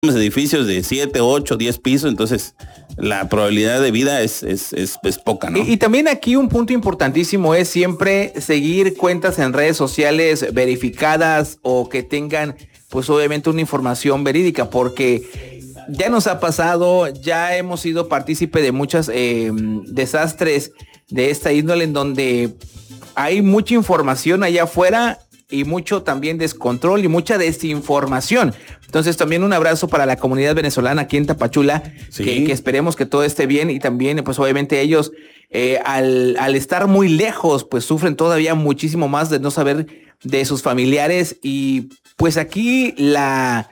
edificios de 7, 8, 10 pisos, entonces la probabilidad de vida es poca, ¿no? Y también aquí un punto importantísimo es siempre seguir cuentas en redes sociales verificadas o que tengan pues obviamente una información verídica, porque ya nos ha pasado, ya hemos sido partícipe de muchos desastres de esta índole en donde hay mucha información allá afuera y mucho también descontrol y mucha desinformación. Entonces también un abrazo para la comunidad venezolana aquí en Tapachula, sí, que esperemos que todo esté bien, y también pues obviamente ellos al estar muy lejos pues sufren todavía muchísimo más de no saber de sus familiares, y pues aquí la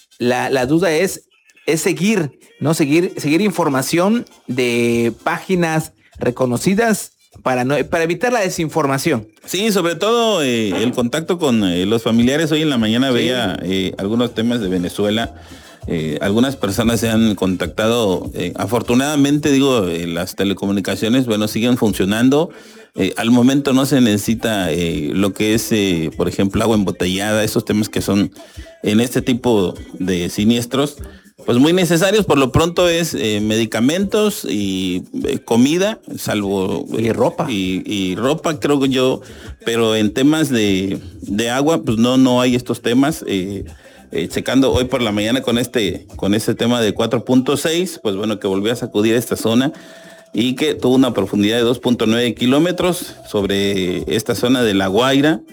duda es seguir, ¿no? Seguir información de páginas reconocidas para evitar la desinformación. Sí, sobre todo el contacto con los familiares. Hoy en la mañana sí veía algunos temas de Venezuela. Algunas personas se han contactado. Afortunadamente, las telecomunicaciones, siguen funcionando. Al momento no se necesita lo que es, por ejemplo, agua embotellada, esos temas que son en este tipo de siniestros, pues muy necesarios. Por lo pronto es medicamentos y comida, salvo y ropa. Y ropa, creo yo, pero en temas de agua, pues no hay estos temas. Checando hoy por la mañana con este tema de 4.6, pues bueno, que volvió a sacudir esta zona y que tuvo una profundidad de 2.9 kilómetros sobre esta zona de La Guaira,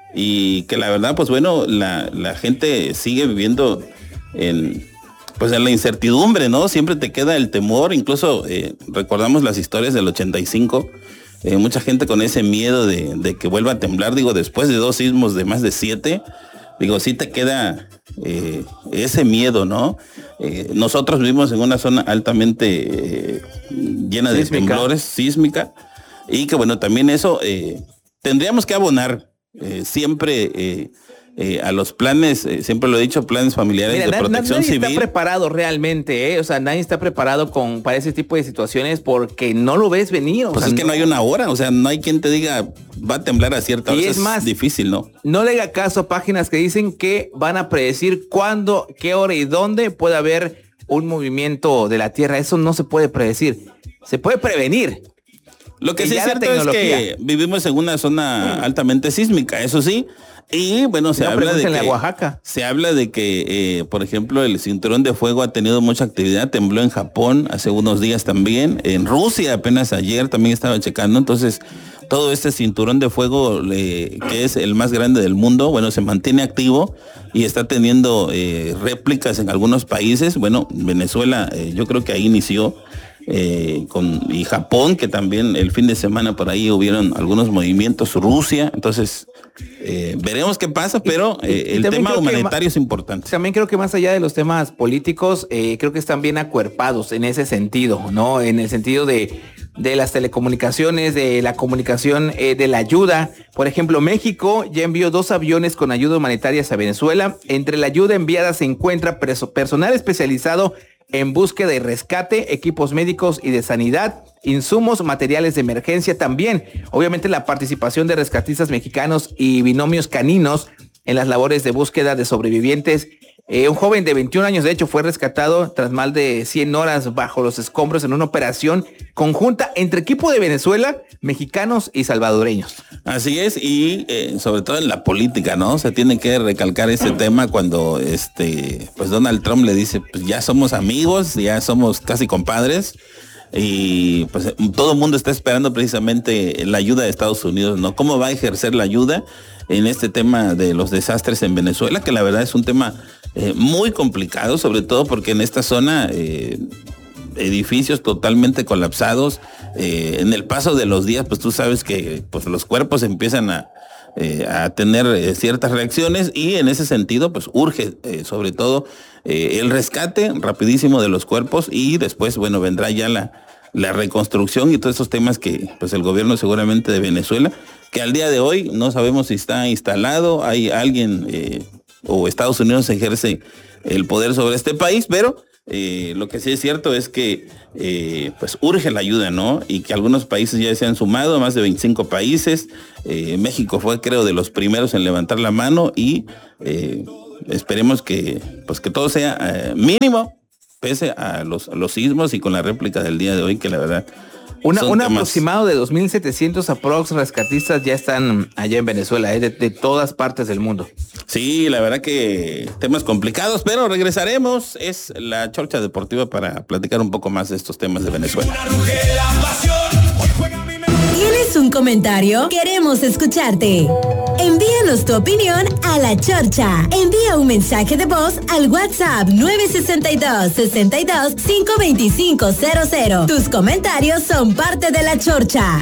y que la verdad, pues bueno, la gente sigue viviendo en la incertidumbre, ¿no? Siempre te queda el temor. Incluso recordamos las historias del 85, mucha gente con ese miedo de que vuelva a temblar, después de 2 sismos de más de 7, sí te queda ese miedo, ¿no? Nosotros vivimos en una zona altamente llena de temblores, sísmica, y que bueno, también eso tendríamos que abonar siempre a los planes, siempre lo he dicho, planes familiares. Mira, de protección civil. Nadie está preparado realmente, o sea, nadie está preparado para ese tipo de situaciones porque no lo ves venir. Pues es que no hay una hora, o sea, no hay quien te diga va a temblar a cierta hora. Y es más difícil, ¿no? No le haga caso a páginas que dicen que van a predecir cuándo, qué hora y dónde puede haber un movimiento de la Tierra. Eso no se puede predecir, se puede prevenir. Lo que sí es cierto es que vivimos en una zona altamente sísmica, eso sí. Y bueno, se habla de que, por ejemplo, el cinturón de fuego ha tenido mucha actividad. Tembló en Japón hace unos días también. En Rusia apenas ayer también estaba checando. Entonces, todo este cinturón de fuego, que es el más grande del mundo, bueno, se mantiene activo y está teniendo réplicas en algunos países. Bueno, Venezuela, yo creo que ahí inició. Y Japón, que también el fin de semana por ahí hubieron algunos movimientos, Rusia. Entonces veremos qué pasa, pero el tema humanitario es importante. También creo que más allá de los temas políticos, creo que están bien acuerpados en ese sentido, ¿no? En el sentido de las telecomunicaciones, de la comunicación, de la ayuda. Por ejemplo, México ya envió 2 aviones con ayuda humanitaria a Venezuela. Entre la ayuda enviada se encuentra personal especializado en búsqueda y rescate, equipos médicos y de sanidad, insumos, materiales de emergencia. También, obviamente, la participación de rescatistas mexicanos y binomios caninos en las labores de búsqueda de sobrevivientes. Un joven de 21 años, de hecho, fue rescatado tras más de 100 horas bajo los escombros en una operación conjunta entre equipo de Venezuela, mexicanos y salvadoreños. Así es, y sobre todo en la política, ¿no? Se tiene que recalcar ese tema cuando pues Donald Trump le dice, pues ya somos amigos, ya somos casi compadres. Y pues todo el mundo está esperando precisamente la ayuda de Estados Unidos, ¿no? ¿Cómo va a ejercer la ayuda en este tema de los desastres en Venezuela? Que la verdad es un tema muy complicado, sobre todo porque en esta zona edificios totalmente colapsados. En el paso de los días, pues tú sabes que pues los cuerpos empiezan a tener ciertas reacciones, y en ese sentido pues urge sobre todo el rescate rapidísimo de los cuerpos, y después bueno vendrá ya la reconstrucción y todos esos temas que pues el gobierno seguramente de Venezuela, que al día de hoy no sabemos si está instalado, hay alguien o Estados Unidos ejerce el poder sobre este país, pero lo que sí es cierto es que pues urge la ayuda, ¿no? Y que algunos países ya se han sumado, más de 25 países. México fue, creo, de los primeros en levantar la mano, y esperemos que todo sea mínimo, pese a los sismos y con la réplica del día de hoy, que la verdad... Un aproximado de 2.700 aprox rescatistas ya están allá en Venezuela, de todas partes del mundo. Sí, la verdad que temas complicados, pero regresaremos. Es la Chorcha Deportiva para platicar un poco más de estos temas de Venezuela. ¿Tienes un comentario? Queremos escucharte. Envíanos tu opinión a La Chorcha. Envía un mensaje de voz al WhatsApp 962-62-52500. Tus comentarios son parte de La Chorcha.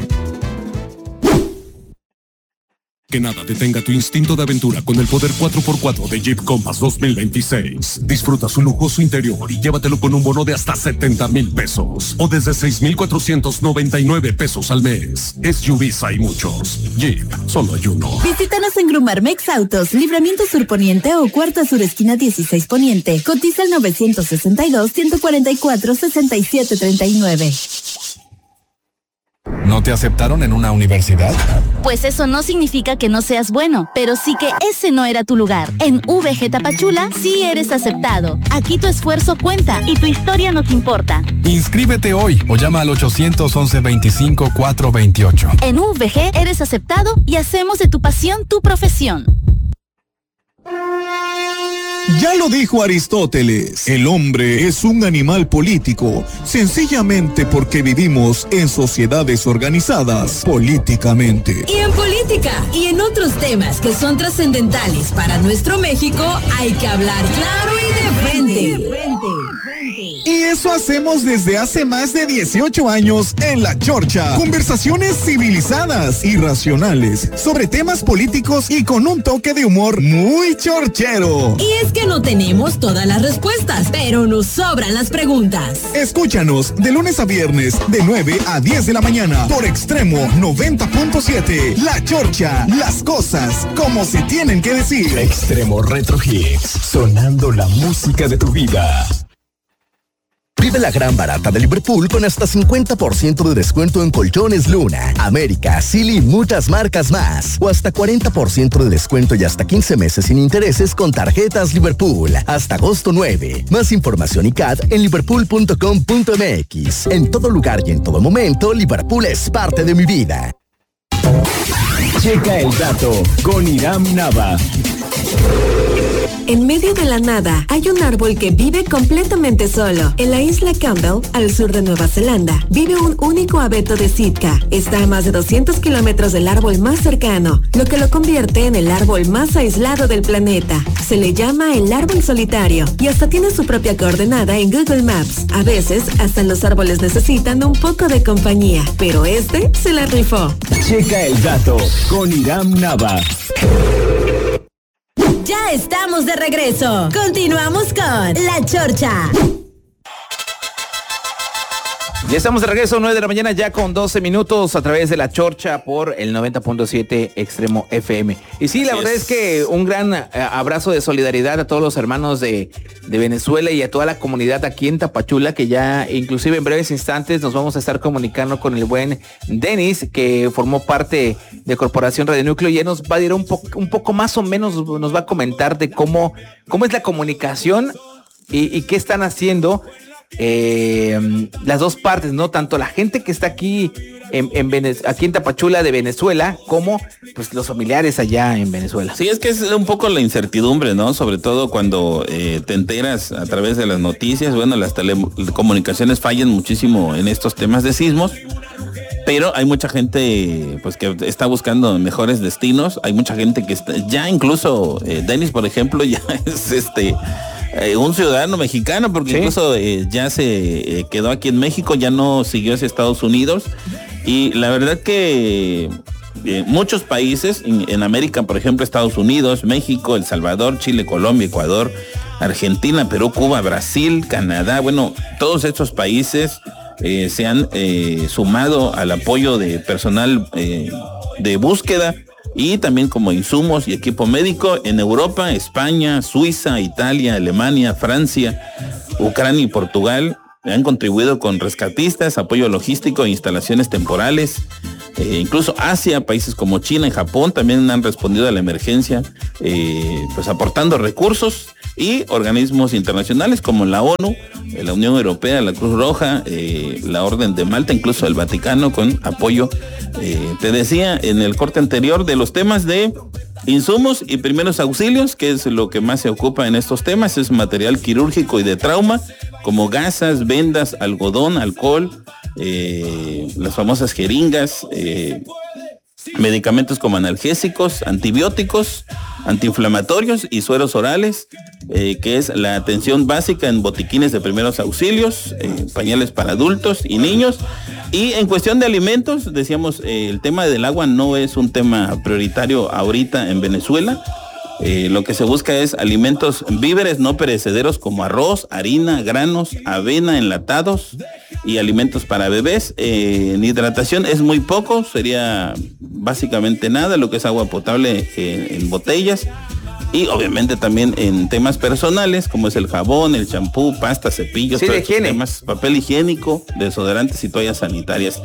Que nada detenga tu instinto de aventura con el poder 4x4 de Jeep Compass 2026. Disfruta su lujoso interior y llévatelo con un bono de hasta 70,000 pesos o desde 6,499 pesos al mes. SUVs hay muchos. Jeep, solo hay uno. Visítanos en Grumarmex Autos, Libramiento Sur Poniente o Cuarta Sur Esquina 16 Poniente. Cotiza al 962-144-6739. ¿No te aceptaron en una universidad? Pues eso no significa que no seas bueno, pero sí que ese no era tu lugar. En VG Tapachula sí eres aceptado. Aquí tu esfuerzo cuenta y tu historia nos importa. Inscríbete hoy o llama al 811-25-428. En VG eres aceptado y hacemos de tu pasión tu profesión. Ya lo dijo Aristóteles, el hombre es un animal político, sencillamente porque vivimos en sociedades organizadas políticamente. Y en política y en otros temas que son trascendentales para nuestro México, hay que hablar claro y de frente. Y eso hacemos desde hace más de 18 años en La Chorcha. Conversaciones civilizadas y racionales sobre temas políticos y con un toque de humor muy chorchero. Y es que no tenemos todas las respuestas, pero nos sobran las preguntas. Escúchanos de lunes a viernes de 9 a 10 de la mañana por Extremo 90.7. La Chorcha, las cosas como se tienen que decir. Extremo Retro Hits, sonando la música de tu vida. Vive la gran barata de Liverpool con hasta 50% de descuento en colchones Luna, América, Silly y muchas marcas más. O hasta 40% de descuento y hasta 15 meses sin intereses con tarjetas Liverpool. Hasta agosto 9. Más información y CAD en liverpool.com.mx. En todo lugar y en todo momento, Liverpool es parte de mi vida. Checa el dato con Iram Nava. En medio de la nada hay un árbol que vive completamente solo. En la isla Campbell, al sur de Nueva Zelanda, vive un único abeto de Sitka. Está a más de 200 kilómetros del árbol más cercano, lo que lo convierte en el árbol más aislado del planeta. Se le llama el árbol solitario y hasta tiene su propia coordenada en Google Maps. A veces, hasta los árboles necesitan un poco de compañía, pero este se la rifó. Checa el dato con Iram Nava. Ya estamos de regreso. Continuamos con La Chorcha. Ya estamos de regreso, 9 de la mañana, ya con 12 minutos a través de La Chorcha por el 90.7 Extremo FM. Y sí, la verdad es que un gran abrazo de solidaridad a todos los hermanos de Venezuela y a toda la comunidad aquí en Tapachula, que ya inclusive en breves instantes nos vamos a estar comunicando con el buen Denis, que formó parte de Corporación Radio Núcleo, y ya nos va a dar un poco más o menos, nos va a comentar de cómo es la comunicación y qué están haciendo las dos partes, ¿no? Tanto la gente que está aquí aquí en Tapachula de Venezuela, como pues los familiares allá en Venezuela. Sí, es que es un poco la incertidumbre, ¿no? Sobre todo cuando te enteras a través de las noticias. Bueno, las telecomunicaciones fallan muchísimo en estos temas de sismos, pero hay mucha gente pues que está buscando mejores destinos. Hay mucha gente que está, ya incluso Denis, por ejemplo, ya es un ciudadano mexicano, porque sí, incluso ya se quedó aquí en México, ya no siguió hacia Estados Unidos. Y la verdad que muchos países en América, por ejemplo, Estados Unidos, México, El Salvador, Chile, Colombia, Ecuador, Argentina, Perú, Cuba, Brasil, Canadá, bueno, todos estos países se han sumado al apoyo de personal de búsqueda y también como insumos y equipo médico en Europa, España, Suiza, Italia, Alemania, Francia, Ucrania y Portugal. Han contribuido con rescatistas, apoyo logístico e instalaciones temporales. Incluso Asia, países como China y Japón también han respondido a la emergencia pues aportando recursos, y organismos internacionales como la ONU, la Unión Europea, la Cruz Roja, la Orden de Malta, incluso el Vaticano, con apoyo, te decía en el corte anterior, de los temas de insumos y primeros auxilios, que es lo que más se ocupa en estos temas, es material quirúrgico y de trauma, como gasas, vendas, algodón, alcohol, las famosas jeringas, medicamentos como analgésicos, antibióticos, antiinflamatorios y sueros orales, que es la atención básica en botiquines de primeros auxilios, pañales para adultos y niños. Y en cuestión de alimentos, decíamos, el tema del agua no es un tema prioritario ahorita en Venezuela. Lo que se busca es alimentos, víveres no perecederos como arroz, harina, granos, avena, enlatados y alimentos para bebés. En hidratación es muy poco, sería básicamente nada, lo que es agua potable en botellas. Y obviamente también en temas personales, como es el jabón, el champú, pasta, cepillos, sí, de higiene, temas, papel higiénico, desodorantes y toallas sanitarias.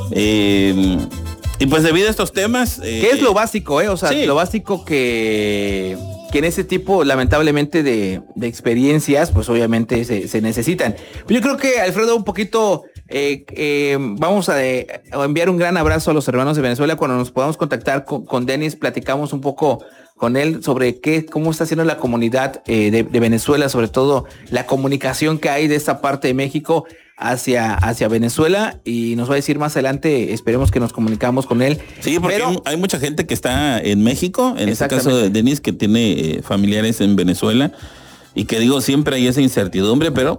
Y pues debido a estos temas... ¿Qué es lo básico, O sea, sí, lo básico que en ese tipo, lamentablemente, de experiencias, pues obviamente se necesitan. Yo creo que, Alfredo, un poquito... vamos a enviar un gran abrazo a los hermanos de Venezuela. Cuando nos podamos contactar con Denis, platicamos un poco con él sobre cómo está haciendo la comunidad de Venezuela, sobre todo la comunicación que hay de esta parte de México hacia Venezuela, y nos va a decir más adelante, esperemos que nos comunicamos con él. Sí, porque hay mucha gente que está en México, en este caso de Denis, que tiene familiares en Venezuela, y que digo, siempre hay esa incertidumbre, pero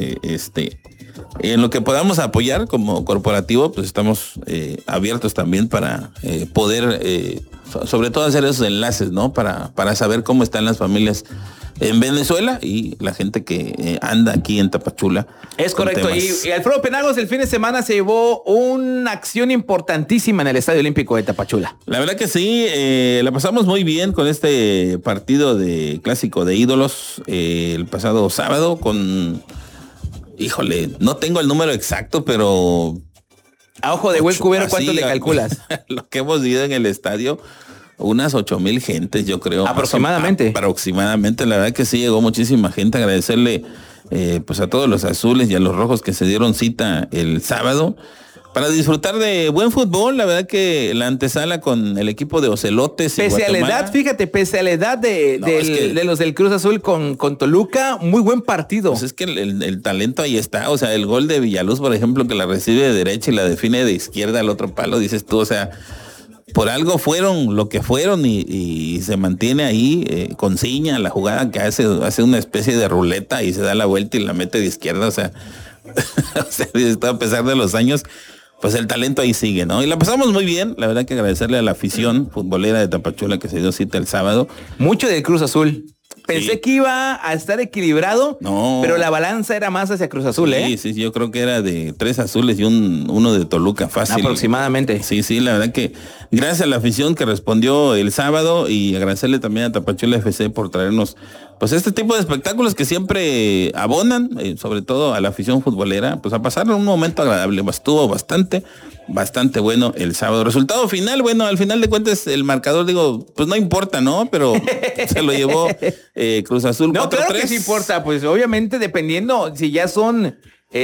en lo que podamos apoyar como corporativo, pues estamos abiertos también para poder, sobre todo hacer esos enlaces, ¿no? Para saber cómo están las familias en Venezuela y la gente que anda aquí en Tapachula. Es correcto. Y Alfredo Penagos, el fin de semana se llevó una acción importantísima en el Estadio Olímpico de Tapachula. La verdad que sí, la pasamos muy bien con este partido de clásico de ídolos el pasado sábado con... Híjole, no tengo el número exacto, pero... A ojo de buen cubero, ¿cuánto le calculas? Lo que hemos visto en el estadio, unas 8,000 gentes, yo creo. Aproximadamente. Aproximadamente, la verdad que sí, llegó muchísima gente. Agradecerle pues a todos los azules y a los rojos que se dieron cita el sábado para disfrutar de buen fútbol. La verdad que la antesala con el equipo de Ocelotes. Pese a la edad, fíjate, pese a la edad de los del Cruz Azul con Toluca, muy buen partido. Pues es que el talento ahí está. O sea, el gol de Villaluz, por ejemplo, que la recibe de derecha y la define de izquierda al otro palo, dices tú, o sea, por algo fueron lo que fueron y se mantiene ahí con ciña la jugada que hace una especie de ruleta y se da la vuelta y la mete de izquierda. O sea, a pesar de los años, pues el talento ahí sigue, ¿no? Y la pasamos muy bien. La verdad que agradecerle a la afición futbolera de Tapachula que se dio cita el sábado. Mucho del Cruz Azul. Pensé que iba a estar equilibrado, pero la balanza era más hacia Cruz Azul, Sí, yo creo que era de 3 azules y uno de Toluca fácil. Aproximadamente. Sí, la verdad que gracias a la afición que respondió el sábado, y agradecerle también a Tapachula FC por traernos pues este tipo de espectáculos que siempre abonan, sobre todo a la afición futbolera, pues a pasar un momento agradable. Estuvo bastante bueno el sábado. Resultado final, bueno, al final de cuentas el marcador, digo, pues no importa, ¿no? Pero se lo llevó Cruz Azul 4-3. No, claro que sí importa, pues obviamente dependiendo si ya son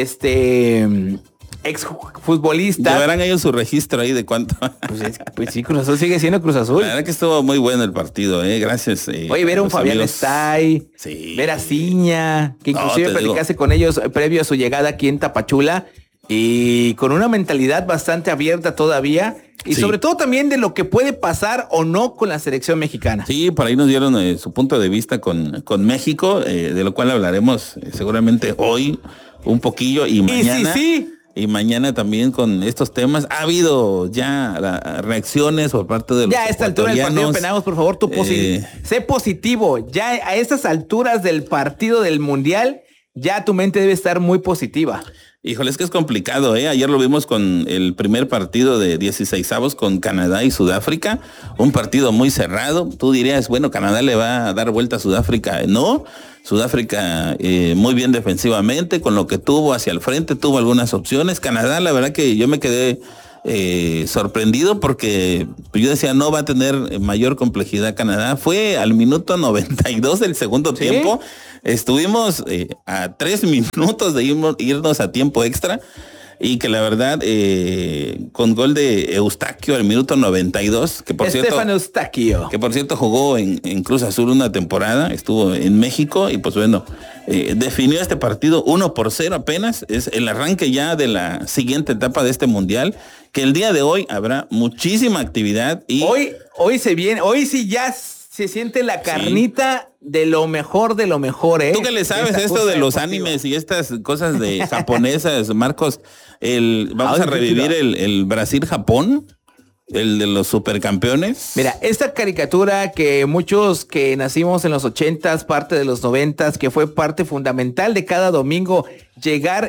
exfutbolistas. Llevarán ellos su registro ahí de cuánto. Pues sí, Cruz Azul sigue siendo Cruz Azul. La verdad que estuvo muy bueno el partido, gracias. Oye, ver a un Fabián Estay, ver a Ciña, que inclusive platicaste con ellos previo a su llegada aquí en Tapachula, y con una mentalidad bastante abierta todavía, y sobre todo también de lo que puede pasar o no con la selección mexicana. Sí, por ahí nos dieron su punto de vista con México, de lo cual hablaremos seguramente hoy un poquillo y mañana. Y mañana también con estos temas. Ha habido ya reacciones por parte de los ya a esta altura del partido Penagos, por favor, sé positivo. Ya a estas alturas del partido del Mundial, ya tu mente debe estar muy positiva. Híjole, es que es complicado, Ayer lo vimos con el primer partido de 16avos con Canadá y Sudáfrica, un partido muy cerrado. Tú dirías, bueno, Canadá le va a dar vuelta a Sudáfrica. No, Sudáfrica muy bien defensivamente, con lo que tuvo hacia el frente, tuvo algunas opciones. Canadá, la verdad que yo me quedé sorprendido porque yo decía no va a tener mayor complejidad Canadá. Fue al minuto 92 del segundo tiempo. Estuvimos a 3 minutos de irnos a tiempo extra. Y que la verdad, con gol de Eustaquio al minuto 92, que por Estefano Eustaquio, que por cierto jugó en Cruz Azul una temporada, estuvo en México y pues bueno, definió este partido 1-0 apenas. Es el arranque ya de la siguiente etapa de este mundial, que el día de hoy habrá muchísima actividad y hoy se viene, hoy sí ya se siente la carnita de lo mejor, ¿eh? ¿Tú qué le sabes esto de los animes y estas cosas de japonesas, Marcos? Vamos a revivir el Brasil-Japón, el de los supercampeones. Mira, esta caricatura que muchos que nacimos en los 80s, parte de los 90s, que fue parte fundamental de cada domingo llegar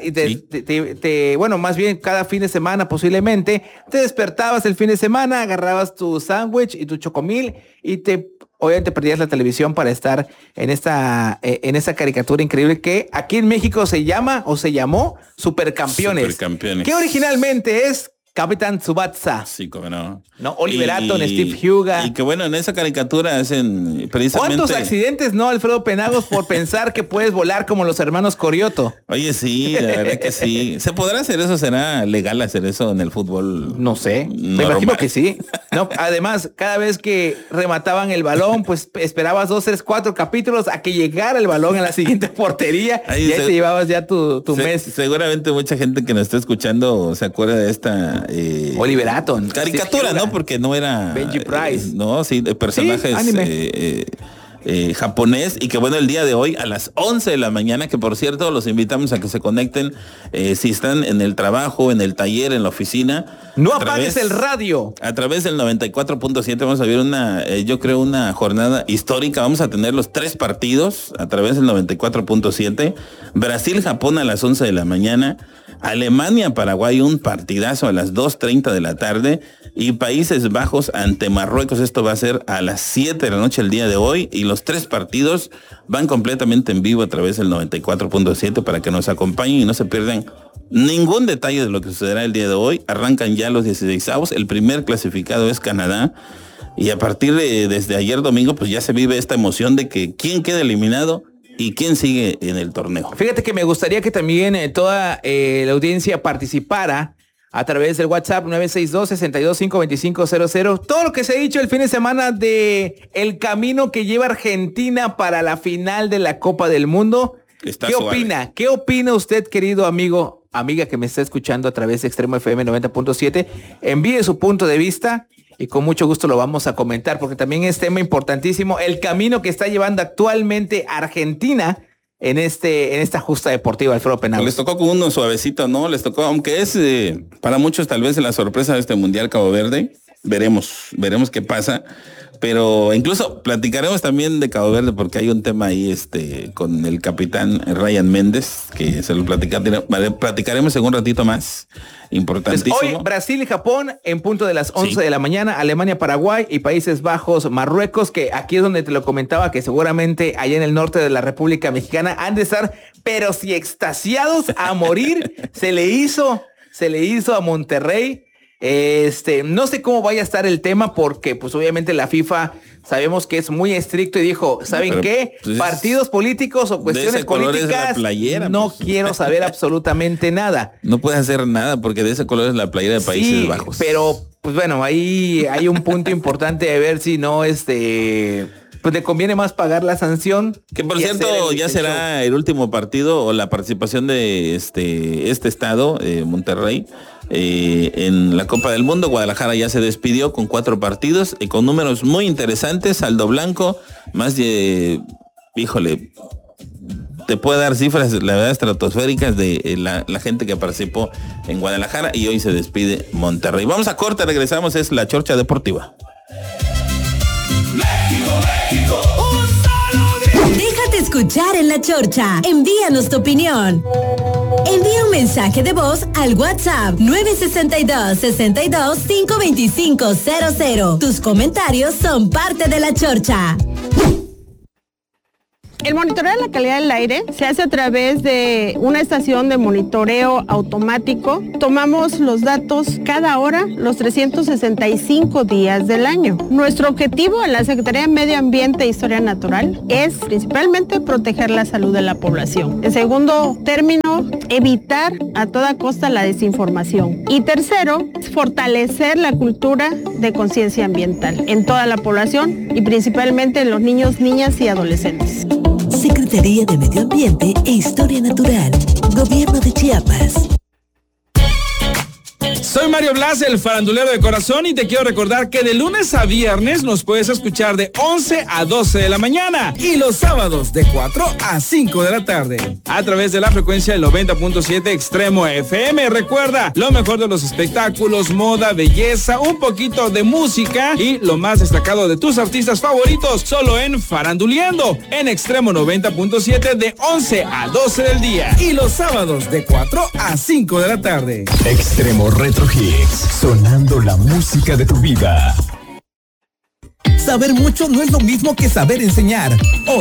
y bueno, más bien cada fin de semana posiblemente, te despertabas el fin de semana, agarrabas tu sándwich y tu chocomil y obviamente perdías la televisión para estar en esta caricatura increíble que aquí en México se llamó Supercampeones. Que originalmente es Capitán Tsubasa. Sí, cómo no. No, Oliver Atom, Steve Huga. Y que bueno, en esa caricatura hacen precisamente... ¿Cuántos accidentes, no, Alfredo Penagos, por pensar que puedes volar como los hermanos Corioto? Oye, sí, la verdad que sí. ¿Se podrá hacer eso? ¿Será legal hacer eso en el fútbol? No sé. Me imagino que sí. No, además, cada vez que remataban el balón, pues esperabas 2, 3, 4 capítulos a que llegara el balón a la siguiente portería. Y ahí te llevabas ya tu mes. Seguramente mucha gente que nos está escuchando se acuerda de esta... Oliver Atom. Caricatura, ¿no? Porque no era... Benji Price. No, sí, de personajes japonés. Y que bueno, el día de hoy a las 11 de la mañana, que por cierto los invitamos a que se conecten si están en el trabajo, en el taller, en la oficina. No apagues el radio. A través del 94.7 vamos a ver yo creo una jornada histórica. Vamos a tener los 3 partidos a través del 94.7. Brasil-Japón a las 11 de la mañana. Alemania-Paraguay, un partidazo a las 2:30 de la tarde. Y Países Bajos ante Marruecos. Esto va a ser a las 7 de la noche el día de hoy. Y los 3 partidos van completamente en vivo a través del 94.7 para que nos acompañen y no se pierdan ningún detalle de lo que sucederá el día de hoy. Arrancan ya los 16avos. El primer clasificado es Canadá. Y a partir desde ayer domingo, pues ya se vive esta emoción de que quién queda eliminado y quién sigue en el torneo. Fíjate que me gustaría que también toda la audiencia participara a través del WhatsApp 962-625-2500. Todo lo que se ha dicho el fin de semana de el camino que lleva Argentina para la final de la Copa del Mundo. ¿Qué opina? ¿Qué opina usted, querido amigo, amiga que me está escuchando a través de Extremo FM 90.7? Envíe su punto de vista y con mucho gusto lo vamos a comentar porque también es tema importantísimo el camino que está llevando actualmente Argentina en esta justa deportiva, Alfredo Penagos. Les tocó con uno suavecito, ¿no? Les tocó, aunque es para muchos tal vez la sorpresa de este Mundial Cabo Verde. Veremos qué pasa. Pero incluso platicaremos también de Cabo Verde porque hay un tema ahí con el capitán Ryan Méndez, que se lo platicaremos en un ratito más. Importantísimo. Pues hoy Brasil y Japón en punto de las 11 de la mañana, Alemania, Paraguay y Países Bajos, Marruecos, que aquí es donde te lo comentaba, que seguramente allá en el norte de la República Mexicana han de estar, pero si extasiados a morir. se le hizo a Monterrey. No sé cómo vaya a estar el tema porque pues obviamente la FIFA sabemos que es muy estricto y dijo, ¿saben qué? Pues partidos políticos o cuestiones políticas, playera, no quiero saber absolutamente nada. No puedes hacer nada porque de ese color es la playera de Países Bajos. Pero pues bueno, ahí hay un punto importante de ver si no pues le conviene más pagar la sanción. Que por cierto ya será el último partido o la participación de este estado, Monterrey, en la Copa del Mundo. Guadalajara ya se despidió con 4 partidos y con números muy interesantes. Saldo blanco, más de, te puede dar cifras, la verdad, estratosféricas de la gente que participó en Guadalajara y hoy se despide Monterrey. Vamos a corte, regresamos, es La Chorcha Deportiva. Déjate escuchar en La Chorcha. Envíanos tu opinión. Envía un mensaje de voz al WhatsApp 962-62-52500. Tus comentarios son parte de La Chorcha. El monitoreo de la calidad del aire se hace a través de una estación de monitoreo automático. Tomamos los datos cada hora, los 365 días del año. Nuestro objetivo en la Secretaría de Medio Ambiente e Historia Natural es principalmente proteger la salud de la población. En segundo término, evitar a toda costa la desinformación. Y tercero, fortalecer la cultura de conciencia ambiental en toda la población y principalmente en los niños, niñas y adolescentes. Secretaría de Medio Ambiente e Historia Natural, Gobierno de Chiapas. Soy Mario Blas, el farandulero de corazón, y te quiero recordar que de lunes a viernes nos puedes escuchar de 11 a 12 de la mañana y los sábados de 4 a 5 de la tarde a través de la frecuencia del 90.7 Extremo FM. Recuerda, lo mejor de los espectáculos, moda, belleza, un poquito de música y lo más destacado de tus artistas favoritos, solo en Faranduleando, en Extremo 90.7 de 11 a 12 del día y los sábados de 4 a 5 de la tarde. Extremo Retro Hits, sonando la música de tu vida. Saber mucho no es lo mismo que saber enseñar. Hoy